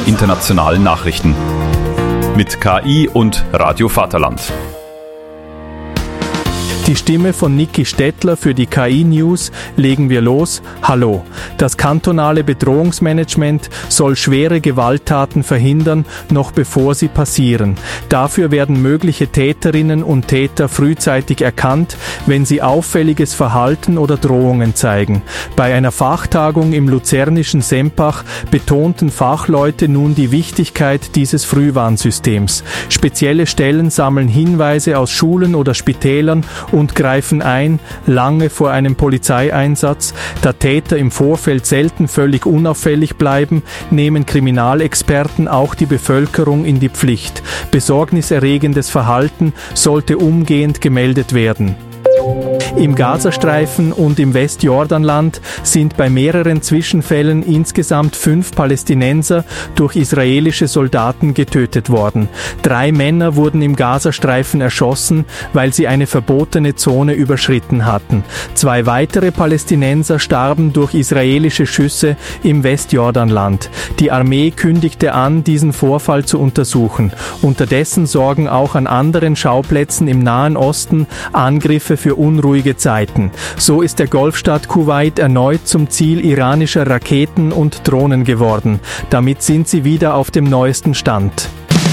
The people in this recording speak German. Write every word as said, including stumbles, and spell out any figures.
internationalen Nachrichten. Mit K I und Radio Vaterland. Die Stimme von Niki Stettler für die K I-News. Legen wir los. Hallo. Das kantonale Bedrohungsmanagement soll schwere Gewalttaten verhindern, noch bevor sie passieren. Dafür werden mögliche Täterinnen und Täter frühzeitig erkannt, wenn sie auffälliges Verhalten oder Drohungen zeigen. Bei einer Fachtagung im luzernischen Sempach betonten Fachleute nun die Wichtigkeit dieses Frühwarnsystems. Spezielle Stellen sammeln Hinweise aus Schulen oder Spitälern und greifen ein, lange vor einem Polizeieinsatz. Da Täter im Vorfeld selten völlig unauffällig bleiben, nehmen Kriminalexperten auch die Bevölkerung in die Pflicht. Besorgniserregendes Verhalten sollte umgehend gemeldet werden. Im Gazastreifen und im Westjordanland sind bei mehreren Zwischenfällen insgesamt fünf Palästinenser durch israelische Soldaten getötet worden. Drei Männer wurden im Gazastreifen erschossen, weil sie eine verbotene Zone überschritten hatten. Zwei weitere Palästinenser starben durch israelische Schüsse im Westjordanland. Die Armee kündigte an, diesen Vorfall zu untersuchen. Unterdessen sorgen auch an anderen Schauplätzen im Nahen Osten Angriffe für unruhige Zeiten. So ist der Golfstaat Kuwait erneut zum Ziel iranischer Raketen und Drohnen geworden. Damit sind sie wieder auf dem neuesten Stand.